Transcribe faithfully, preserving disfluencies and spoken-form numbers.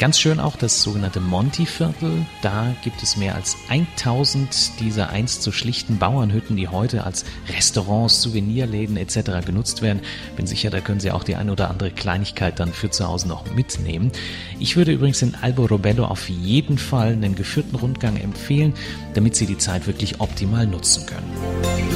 Ganz schön auch das sogenannte Monti-Viertel. Da gibt es mehr als tausend dieser einst so schlichten Bauernhütten, die heute als Restaurants, Souvenirläden et cetera genutzt werden. Bin sicher, da können Sie auch die eine oder andere Kleinigkeit dann für zu Hause noch mitnehmen. Ich würde übrigens in Alberobello auf jeden Fall einen geführten Rundgang empfehlen, damit Sie die Zeit wirklich optimal nutzen können.